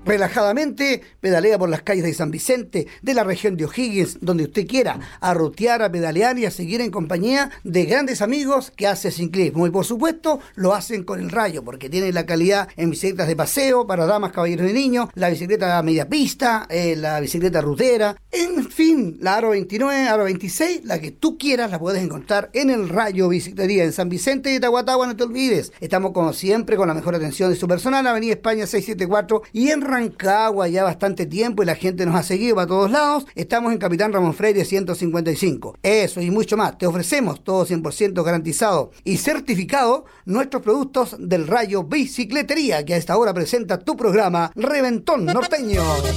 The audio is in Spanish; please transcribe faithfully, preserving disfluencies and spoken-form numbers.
Relajadamente, pedalea por las calles de San Vicente, de la región de O'Higgins, donde usted quiera, a rutear, a pedalear y a seguir en compañía de grandes amigos que hacen ciclismo. Y por supuesto, lo hacen con el Rayo, porque tiene la calidad en bicicletas de paseo para damas, caballeros y niños, la bicicleta a media pista, eh, la bicicleta rutera, en fin, la Aro veintinueve, Aro veintiséis, la que tú quieras la puedes encontrar en el Rayo Bicicletería en San Vicente de Tahuatahua, no te olvides. Estamos como siempre con la mejor atención de su personal, Avenida España seiscientos setenta y cuatro y en Rancagua ya bastante tiempo y la gente nos ha seguido para todos lados. Estamos en Capitán Ramón Freire ciento cincuenta y cinco. Eso y mucho más. Te ofrecemos todo cien por ciento garantizado y certificado nuestros productos del Rayo Bicicletería, que a esta hora presenta tu programa Reventón Norteño.